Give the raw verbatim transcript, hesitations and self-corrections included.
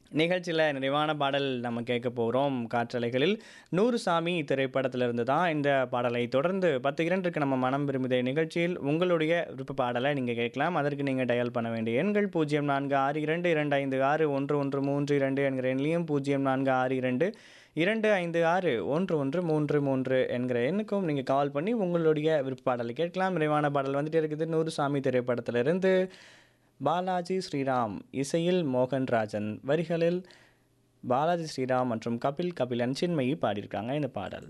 நிகழ்ச்சியில நிறைவான பாடல் நம்ம கேட்க போறோம். காற்றலைகளில் நூறு சாமி திரைப்படத்திலிருந்து தான் இந்த பாடலை தொடர்ந்து பத்து இரண்டுக்கு நம்ம மனம் விரும்புதே நிகழ்ச்சியில் உங்களுடைய விருப்ப பாடலை நீங்க கேட்கலாம். அதற்கு நீங்க டயல் பண்ண வேண்டிய எண்கள் பூஜ்ஜியம் நான்கு ஆறு இரண்டு இரண்டு ஐந்து ஆறு ஒன்று ஒன்று மூன்று இரண்டு என்கிற எண்ணிலையும் பூஜ்ஜியம் நான்கு ஆறு இரண்டு இரண்டு ஐந்து ஆறு ஒன்று ஒன்று மூன்று மூன்று என்கிற எண்ணுக்கும் நீங்க கால் பண்ணி உங்களுடைய விருப்ப பாடலை கேட்கலாம். நிறைவான பாடல் வந்துட்டே இருக்குது. நூறு சாமி திரைப்படத்திலிருந்து பாலாஜி ஸ்ரீராம் இசையில் மோகன்ராஜன் வரிகளில் பாலாஜி ஸ்ரீராம் மற்றும் கபில் கபிலன் சின்மயி பாடியிருக்காங்க இந்த பாடல்.